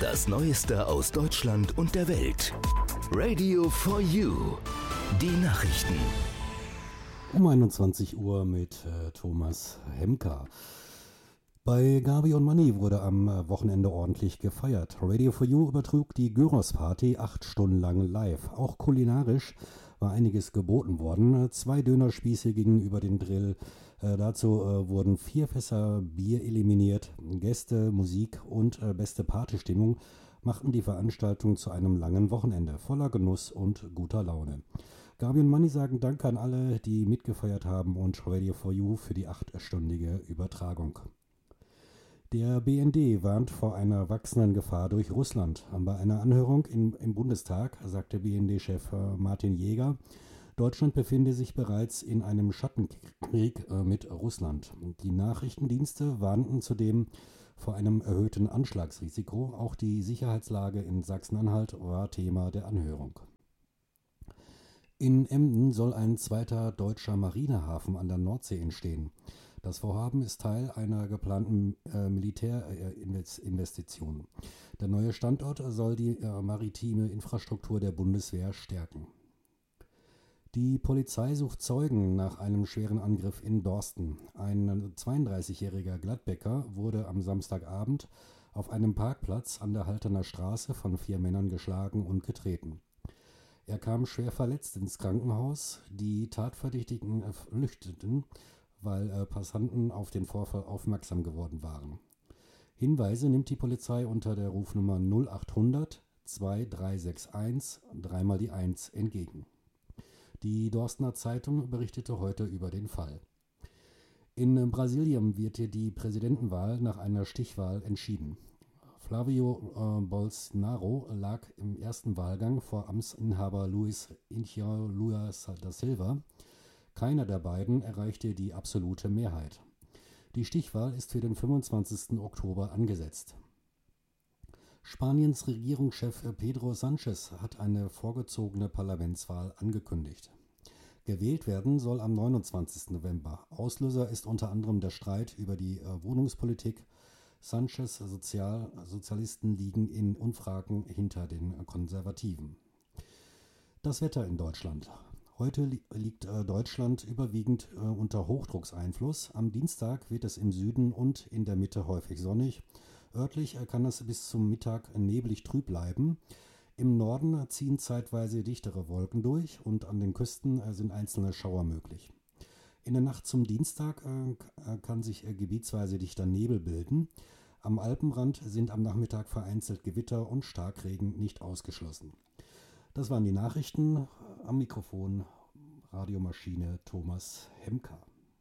Das Neueste aus Deutschland und der Welt. Radio for You. Die Nachrichten. Um 21 Uhr mit Thomas Hemka. Bei Gabi und Manni wurde am Wochenende ordentlich gefeiert. Radio for You übertrug die Gyros-Party 8 Stunden lang live. Auch kulinarisch war einiges geboten worden. 2 Dönerspieße gegenüber dem Drill. Dazu wurden 4 Fässer Bier eliminiert. Gäste, Musik und beste Partystimmung machten die Veranstaltung zu einem langen Wochenende voller Genuss und guter Laune. Gabi und Manni sagen Dank an alle, die mitgefeiert haben und Radio for You für die 8-stündige Übertragung. Der BND warnt vor einer wachsenden Gefahr durch Russland. Bei einer Anhörung im Bundestag sagte BND-Chef Martin Jäger, Deutschland befinde sich bereits in einem Schattenkrieg mit Russland. Die Nachrichtendienste warnten zudem vor einem erhöhten Anschlagsrisiko. Auch die Sicherheitslage in Sachsen-Anhalt war Thema der Anhörung. In Emden soll ein zweiter deutscher Marinehafen an der Nordsee entstehen. Das Vorhaben ist Teil einer geplanten Militärinvestition. Der neue Standort soll die maritime Infrastruktur der Bundeswehr stärken. Die Polizei sucht Zeugen nach einem schweren Angriff in Dorsten. Ein 32-jähriger Gladbecker wurde am Samstagabend auf einem Parkplatz an der Halterner Straße von 4 Männern geschlagen und getreten. Er kam schwer verletzt ins Krankenhaus. Die Tatverdächtigen flüchteten, weil Passanten auf den Vorfall aufmerksam geworden waren. Hinweise nimmt die Polizei unter der Rufnummer 0800 2361 3 die 1 entgegen. Die Dorstener Zeitung berichtete heute über den Fall. In Brasilien wird die Präsidentenwahl nach einer Stichwahl entschieden. Flavio Bolsonaro lag im ersten Wahlgang vor Amtsinhaber Luiz Inácio Lula da Silva. Keiner der beiden erreichte die absolute Mehrheit. Die Stichwahl ist für den 25. Oktober angesetzt. Spaniens Regierungschef Pedro Sánchez hat eine vorgezogene Parlamentswahl angekündigt. Gewählt werden soll am 29. November. Auslöser ist unter anderem der Streit über die Wohnungspolitik. Sánchez Sozialisten liegen in Umfragen hinter den Konservativen. Das Wetter in Deutschland. Heute liegt Deutschland überwiegend unter Hochdruckseinfluss. Am Dienstag wird es im Süden und in der Mitte häufig sonnig. Örtlich kann es bis zum Mittag neblig trüb bleiben. Im Norden ziehen zeitweise dichtere Wolken durch und an den Küsten sind einzelne Schauer möglich. In der Nacht zum Dienstag kann sich gebietsweise dichter Nebel bilden. Am Alpenrand sind am Nachmittag vereinzelt Gewitter und Starkregen nicht ausgeschlossen. Das waren die Nachrichten. Am Mikrofon Radiomaschine Thomas Hemka.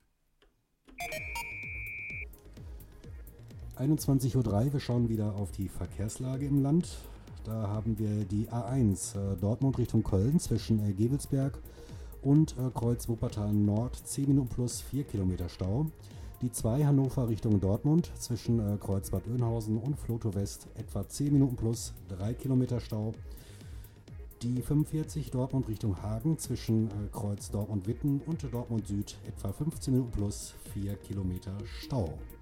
21:03 Uhr, wir schauen wieder auf die Verkehrslage im Land. Da haben wir die A1 Dortmund Richtung Köln zwischen Gevelsberg und Kreuz Wuppertal Nord 10 Minuten plus 4 Kilometer Stau. Die 2 Hannover Richtung Dortmund zwischen Kreuz Bad Oeynhausen und Vlotho West etwa 10 Minuten plus 3 Kilometer Stau. Die 45 Dortmund Richtung Hagen zwischen Kreuz Dortmund Witten und Dortmund Süd etwa 15 Minuten plus 4 Kilometer Stau.